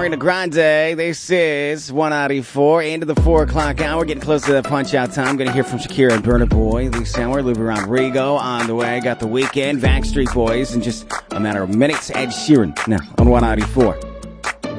Ariana Grande. This is 194 into the 4 o'clock hour. Getting close to the punch-out time. Going to hear from Shakira and Burna Boy this hour. Lou Rodrigo on the way. Got The Weeknd, Backstreet Boys in just a matter of minutes. Ed Sheeran now on 194.